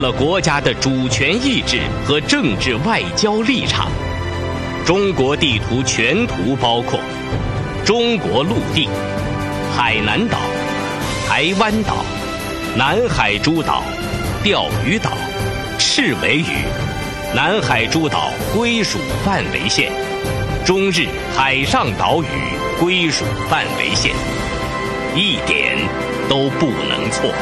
了国家的主权意志和政治外交立场。中国地图全图包括中国陆地、海南岛、台湾岛、南海诸岛、钓鱼岛、赤尾屿、南海诸岛归属范围线、中日海上岛屿归属范围线，一点都不能错。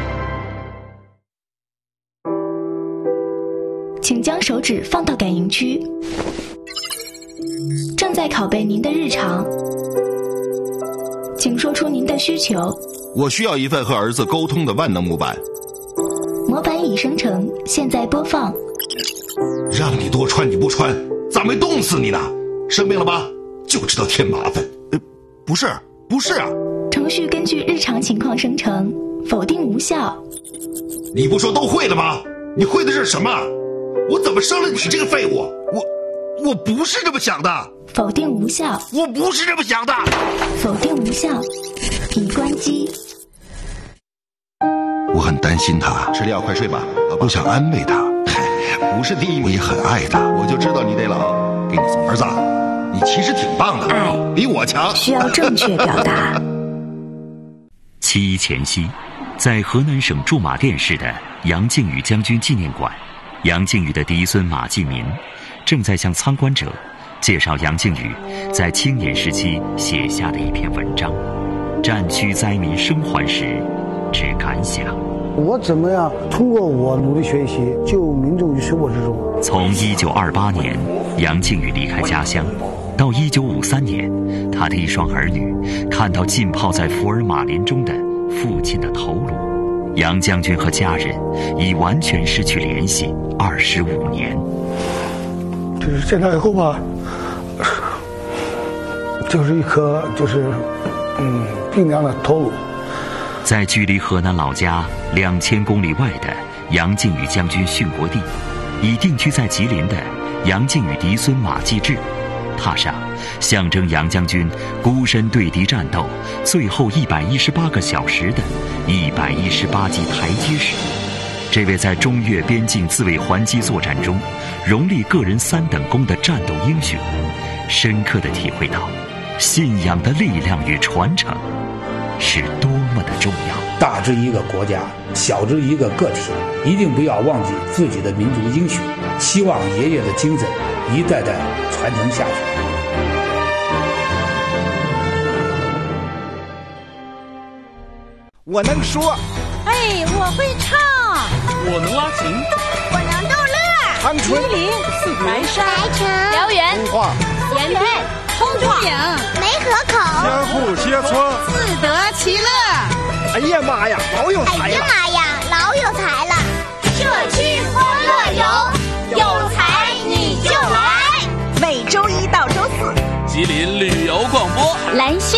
请将手指放到感应区，正在拷贝您的日常，请说出您的需求。 我需要一份和儿子沟通的万能模板。 模板已生成，现在播放。 让你多穿你不穿，咋没冻死你呢？生病了吧？就知道添麻烦。不是啊。 程序根据日常情况生成，否定无效。 你不说都会了吗？你会的是什么？我怎么生了你这个废物？我不是这么想的。 否定无效。 我不是这么想的。 否定无效，已关机。 我很担心他，吃药快睡吧。我想安慰他，不是第一名，我也很爱他。我就知道你得老，给你送儿子，你其实挺棒的， 爱比我强。 需要正确表达。 7一前夕，在河南省驻马店市的杨靖宇将军纪念馆，杨靖宇的嫡孙马继民正在向参观者介绍杨靖宇在青年时期写下的一篇文章《战区灾民生还时之感想》。 我怎么样通过我努力学习，救民众于水火之中。 从1928年杨靖宇离开家乡，到1953年，他的一双儿女看到浸泡在福尔马林中的父亲的头颅，杨将军和家人已完全失去联系25年。 就是见到以后吧，就是一颗冰凉的头颅。 在距离河南老家2000公里外的杨靖宇将军殉国地，已定居在吉林的杨靖宇嫡孙马继志，踏上象征杨将军孤身对敌战斗最后118个小时的118级台阶时，这位在中越边境自卫还击作战中荣立个人3等功的战斗英雄，深刻地体会到信仰的力量与传承是多么的重要。 大至一个国家，小至一个个体，一定不要忘记自己的民族英雄，希望爷爷的精神一代代传承下去。 我能说， 我会唱， 我能拉琴， 我能逗乐。 长春、 吉林、 白山、辽源、 通化、 延平、通化、梅河口、 相互协作， 自得其乐。 哎呀妈呀，老有才了！ 老有才了！社区欢乐游，有才你就来。 每周1到周4， 吉林旅游广播， 兰心。